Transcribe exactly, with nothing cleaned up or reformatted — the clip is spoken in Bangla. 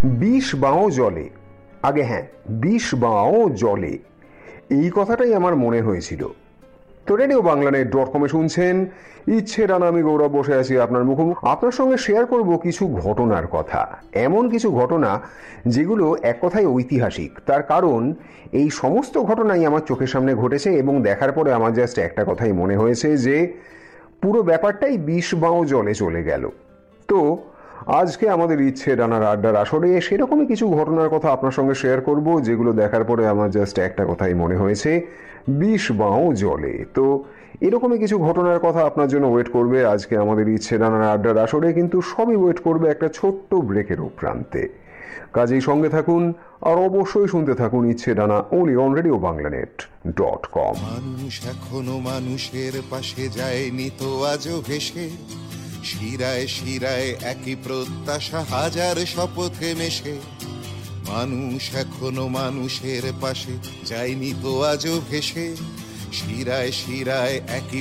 বিষ বাঁও জলে, আগে হ্যাঁ বিষ বাঁও জলে, এই কথাটাই আমার মনে হয়েছিল। তো রেডিও বাংলা নেট ডট কমে শুনছেন ইচ্ছে ডানা, আমি গৌরব বসে আছি আপনার মুখোমুখি। আপনার সঙ্গে শেয়ার করব কিছু ঘটনার কথা, এমন কিছু ঘটনা যেগুলো এক কথায় ঐতিহাসিক। তার কারণ এই সমস্ত ঘটনাই আমার চোখের সামনে ঘটেছে এবং দেখার পরে আমার জাস্ট একটা কথাই মনে হয়েছে যে পুরো ব্যাপারটাই বিষ বাঁও জলে চলে গেল। তো আজকে আমাদের ইচ্ছে ডানার আড্ডার আসরে সেরকমই কিছু ঘটনার কথা আপনার সঙ্গে শেয়ার করব, যেগুলো দেখার পরে আমার জাস্ট একটা কথাই মনে হয়েছে, বিষ বাঁও জলে। তো এরকমই কিছু ঘটনার কথা আপনার জন্য ওয়েট করবে আজকে আমাদের ইচ্ছে ডানার আড্ডার আসরে, কিন্তু সবই ওয়েট করবে একটা ছোট্ট ব্রেকের প্রান্তে। কাজেই সঙ্গে থাকুন আর অবশ্যই শুনতে থাকুন ইচ্ছে ডানা, only on radio Bangla net dot com. মানুষ এখনো মানুষের পাশে যায়নি তো আজও ভেসে, শিরায় শিরায় একই প্রত্যাশা হাজার শপথে মেশে। মানুষ এখনো মানুষের পাশে যায়নি তো আজও ভেসে, শিরায় শিরায় একই